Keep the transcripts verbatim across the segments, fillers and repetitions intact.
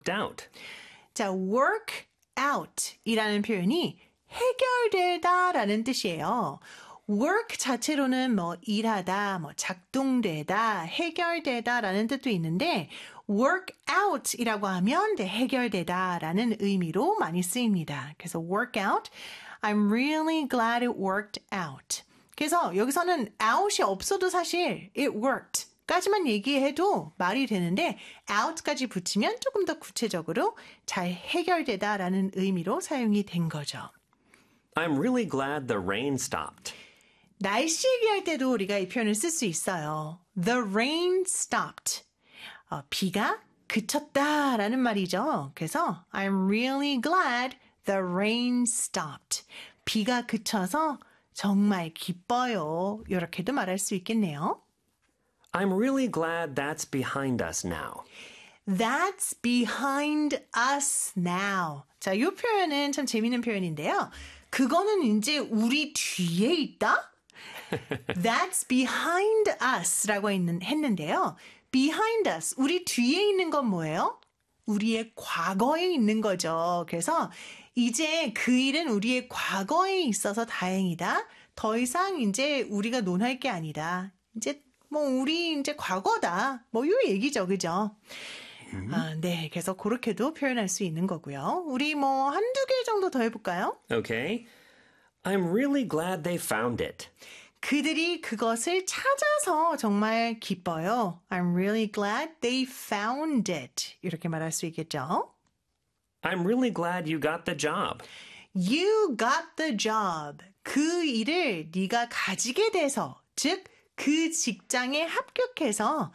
out. 자, work out 이라는 표현이 해결되다라는 뜻이에요. work 자체로는 뭐 일하다, 뭐 작동되다, 해결되다라는 뜻도 있는데 work out 이라고 하면 네, 해결되다라는 의미로 많이 쓰입니다. 그래서 work out, I'm really glad it worked out. 그래서 여기서는 out이 없어도 사실 it worked 까지만 얘기해도 말이 되는데 out까지 붙이면 조금 더 구체적으로 잘 해결되다라는 의미로 사용이 된 거죠. I'm really glad the rain stopped. 날씨 얘기할 때도 우리가 이 표현을 쓸 수 있어요. The rain stopped. 어, 비가 그쳤다라는 말이죠. 그래서 I'm really glad the rain stopped. 비가 그쳐서 정말 기뻐요. 이렇게도 말할 수 있겠네요. I'm really glad that's behind us now. That's behind us now. 자, 이 표현은 참 재미있는 표현인데요. 그거는 이제 우리 뒤에 있다? That's behind us라고 했는, 했는데요. Behind us, 우리 뒤에 있는 건 뭐예요? 우리의 과거에 있는 거죠. 그래서 이제 그 일은 우리의 과거에 있어서 다행이다. 더 이상 이제 우리가 논할 게 아니다. 이제 뭐 우리 이제 과거다. 뭐 요 얘기죠. 그죠? 음. 아, 네. 그래서 그렇게도 표현할 수 있는 거고요. 우리 뭐 한두 개 정도 더 해볼까요? Okay. I'm really glad they found it. 그들이 그것을 찾아서 정말 기뻐요. I'm really glad they found it. 이렇게 말할 수 있겠죠? I'm really glad you got the job. You got the job. 그 일을 네가 가지게 돼서, 즉 그 직장에 합격해서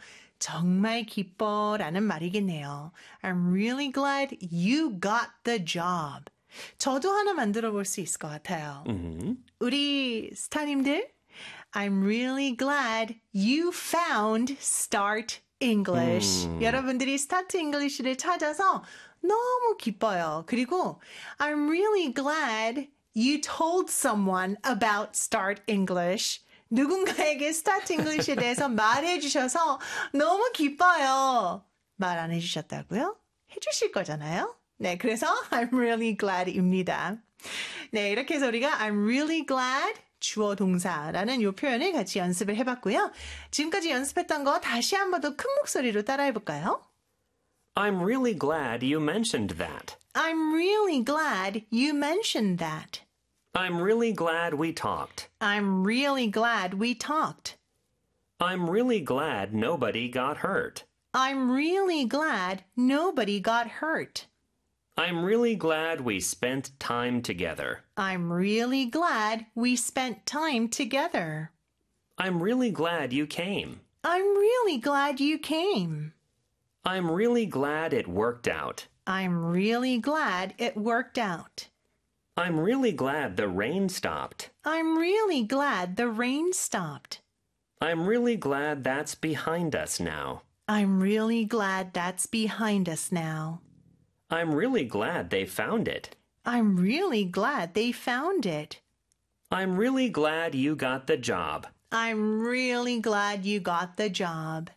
정말 기뻐라는 말이겠네요. I'm really glad you got the job. 저도 하나 만들어 볼 수 있을 것 같아요. Mm-hmm. 우리 스타님들, I'm really glad you found Start English. 음. 여러분들이 Start English를 찾아서 너무 기뻐요. 그리고 I'm really glad you told someone about Start English. 누군가에게 Start English에 대해서 말해 주셔서 너무 기뻐요. 말 안 해주셨다고요? 해주실 거잖아요. 네, 그래서 I'm really glad입니다. 네, 이렇게 해서 우리가 I'm really glad 주어 동사라는 이 표현을 같이 연습을 해봤고요. 지금까지 연습했던 거 다시 한 번 더 큰 목소리로 따라해볼까요? I'm really glad you mentioned that. I'm really glad you mentioned that. I'm really glad we talked. I'm really glad we talked. I'm really glad nobody got hurt. I'm really glad nobody got hurt. I'm really glad we spent time together. I'm really glad we spent time together. I'm really glad you came. I'm really glad you came. I'm really glad it worked out. I'm really glad it worked out. I'm really glad the rain stopped. I'm really glad the rain stopped. I'm really glad that's behind us now. I'm really glad that's behind us now. I'm really glad they found it. I'm really glad they found it. I'm really glad you got the job. I'm really glad you got the job.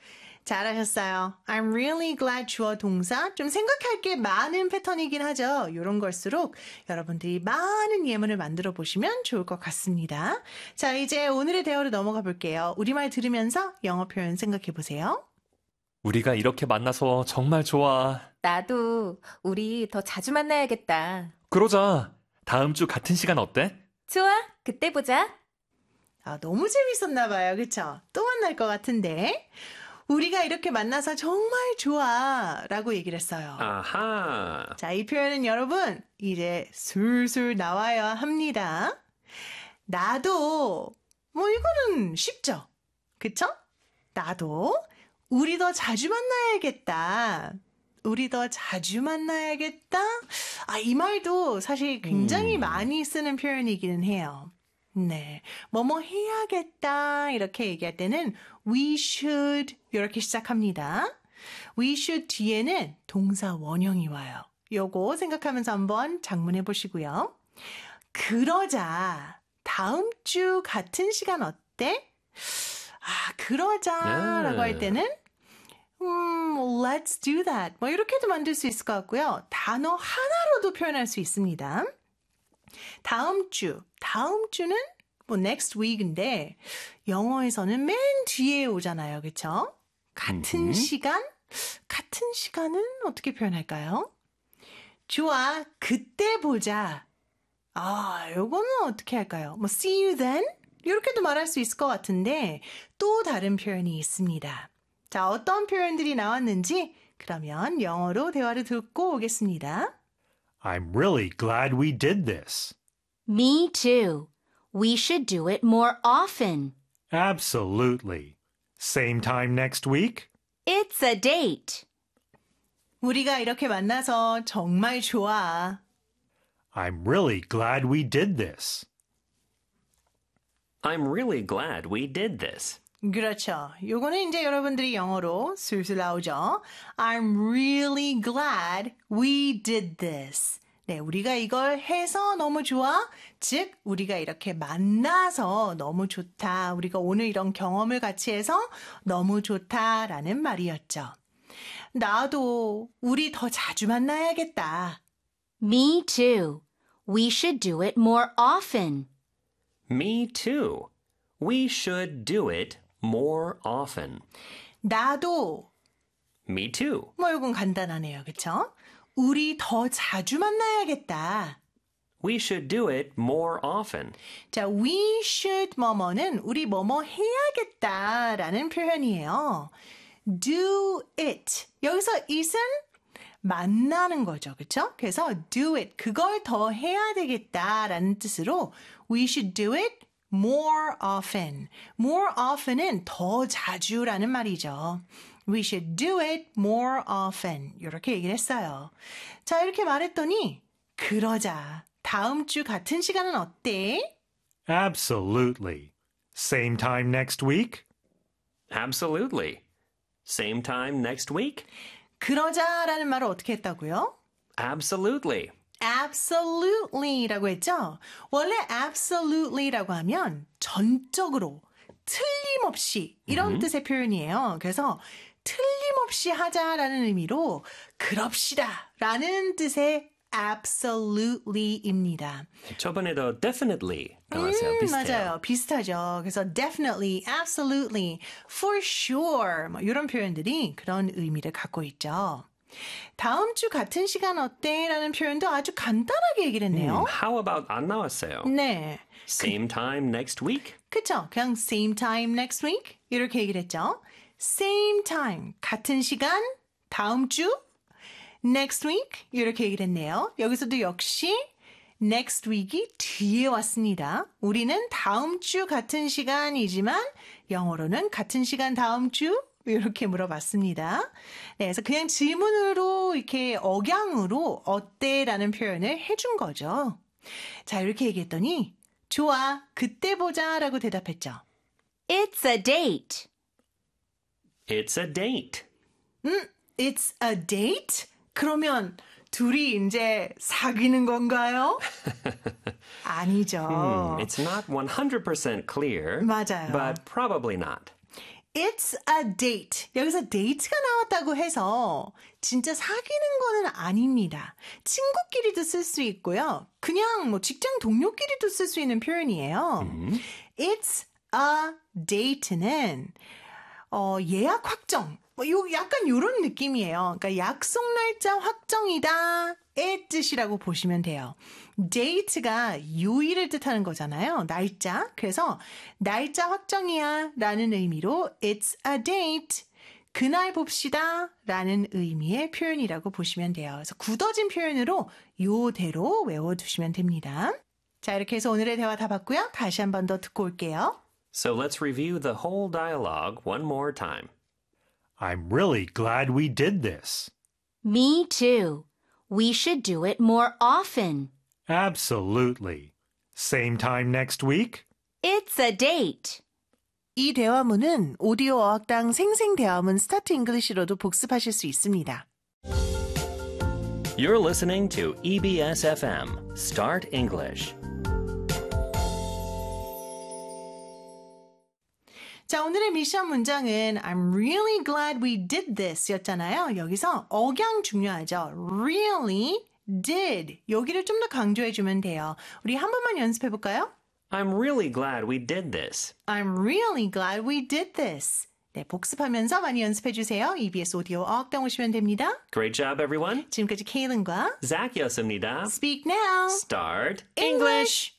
잘하셨어요. I'm really glad 주어 동사. 좀 생각할 게 많은 패턴이긴 하죠. 이런 걸수록 여러분들이 많은 예문을 만들어 보시면 좋을 것 같습니다. 자, 이제 오늘의 대화로 넘어가 볼게요. 우리말 들으면서 영어 표현 생각해 보세요. 우리가 이렇게 만나서 정말 좋아. 나도 우리 더 자주 만나야겠다. 그러자. 다음 주 같은 시간 어때? 좋아, 그때 보자. 아, 너무 재밌었나 봐요. 그쵸? 또 만날 것 같은데. 우리가 이렇게 만나서 정말 좋아 라고 얘기를 했어요. 아하. 자, 이 표현은 여러분 이제 술술 나와야 합니다. 나도 뭐 이거는 쉽죠? 그쵸? 나도 우리 더 자주 만나야겠다. 우리 더 자주 만나야겠다. 아, 이 말도 사실 굉장히 음. 많이 쓰는 표현이기는 해요. 네, 뭐뭐 해야겠다 이렇게 얘기할 때는 we should 이렇게 시작합니다. we should 뒤에는 동사 원형이 와요. 요거 생각하면서 한번 작문해 보시고요. 그러자 다음 주 같은 시간 어때? 아, 그러자 라고 할 때는 음, let's do that. 뭐 이렇게도 만들 수 있을 것 같고요. 단어 하나로도 표현할 수 있습니다. 다음 주, 다음 주는 뭐 next week인데 영어에서는 맨 뒤에 오잖아요. 그렇죠? 같은 음. 시간? 같은 시간은 어떻게 표현할까요? 좋아, 그때 보자. 아, 요거는 어떻게 할까요? 뭐 see you then? 이렇게도 말할 수 있을 것 같은데 또 다른 표현이 있습니다. 자, 어떤 표현들이 나왔는지 그러면 영어로 대화를 듣고 오겠습니다. I'm really glad we did this. Me too. We should do it more often. Absolutely. Same time next week? It's a date. 우리가 이렇게 만나서 정말 좋아. I'm really glad we did this. I'm really glad we did this. 그렇죠. 요거는 이제 여러분들이 영어로 슬슬 나오죠. I'm really glad we did this. 네, 우리가 이걸 해서 너무 좋아. 즉, 우리가 이렇게 만나서 너무 좋다. 우리가 오늘 이런 경험을 같이 해서 너무 좋다라는 말이었죠. 나도 우리 더 자주 만나야겠다. Me too. We should do it more often. Me too. We should do it more often. 나도 Me too. 뭐 이건 간단하네요. 그렇죠? 우리 더 자주 만나야겠다. We should do it more often. 자, we should 뭐뭐는 우리 뭐뭐 해야겠다라는 표현이에요. do it. 여기서 it은 만나는 거죠. 그렇죠? 그래서 do it. 그걸 더 해야 되겠다라는 뜻으로 we should do it more often. more often은 더 자주라는 말이죠. We should do it more often. 이렇게 얘기를 했어요. 자, 이렇게 말했더니 그러자. 다음 주 같은 시간은 어때? Absolutely. Same time next week? Absolutely. Same time next week? 그러자라는 말을 어떻게 했다고요? Absolutely. absolutely라고 했죠? 원래 absolutely라고 하면 전적으로, 틀림없이 이런 뜻의 표현이에요. 그래서 틀림없이 하자라는 의미로 그럽시다 라는 뜻의 absolutely입니다. 저번에도 definitely 나왔어요. 음, 비슷해요. 맞아요. 비슷하죠. 그래서 definitely, absolutely, for sure 뭐 이런 표현들이 그런 의미를 갖고 있죠. 다음 주 같은 시간 어때? 라는 표현도 아주 간단하게 얘기를 했네요. 음, how about 안 나왔어요? 네. Same time next week? 그쵸? 그냥 same time next week 이렇게 얘기를 했죠. same time, 같은 시간, 다음 주, next week 이렇게 얘기를 했네요. 여기서도 역시 next week이 뒤에 왔습니다. 우리는 다음 주 같은 시간이지만 영어로는 같은 시간 다음 주 이렇게 물어봤습니다. 네, 그래서 그냥 질문으로 이렇게 억양으로 어때라는 표현을 해준 거죠. 자, 이렇게 얘기했더니 좋아, 그때 보자라고 대답했죠. It's a date. It's a date. 음, it's a date? 그러면 둘이 이제 사귀는 건가요? 아니죠. Hmm, it's not one hundred percent clear. 맞아요. But probably not. It's a date. 여기서 데이트가 나왔다고 해서 진짜 사귀는 거는 아닙니다. 친구끼리도 쓸 수 있고요. 그냥 뭐 직장 동료끼리도 쓸 수 있는 표현이에요. 음. It's a date는 어, 예약 확정. 뭐 요 약간 요런 느낌이에요. 그러니까 약속 날짜 확정이다. 의 뜻이라고 보시면 돼요. date가 요일을 뜻하는 거잖아요. 날짜. 그래서 날짜 확정이야 라는 의미로 it's a date. 그날 봅시다 라는 의미의 표현이라고 보시면 돼요. 그래서 굳어진 표현으로 요대로 외워두시면 됩니다. 자, 이렇게 해서 오늘의 대화 다 봤고요. 다시 한 번 더 듣고 올게요. So let's review the whole dialogue one more time. I'm really glad we did this. Me too. We should do it more often. Absolutely. Same time next week? It's a date. 이 대화문은 오디오 어학당 생생대화문 스타트 잉글리시로도 복습하실 수 있습니다. You're listening to E B S F M, Start English. 자, 오늘의 미션 문장은 I'm really glad we did this 였잖아요. 여기서 억양 중요하죠. Really did. 여기를 좀 더 강조해주면 돼요. 우리 한 번만 연습해볼까요? I'm really glad we did this. I'm really glad we did this. 네, 복습하면서 많이 연습해주세요. 이비에스 오디오 어학당 오시면 됩니다. Great job, everyone. 지금까지 케일린과 Zach였습니다. Speak Now. Start English.